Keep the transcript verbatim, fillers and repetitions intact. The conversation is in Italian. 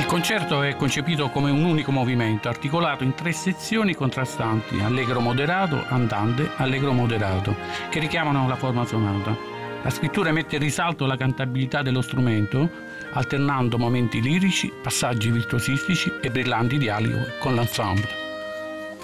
Il concerto è concepito come un unico movimento, articolato in tre sezioni contrastanti, allegro moderato, andante, allegro moderato, che richiamano la forma sonata. La scrittura mette in risalto la cantabilità dello strumento, alternando momenti lirici, passaggi virtuosistici e brillanti dialoghi con l'ensemble.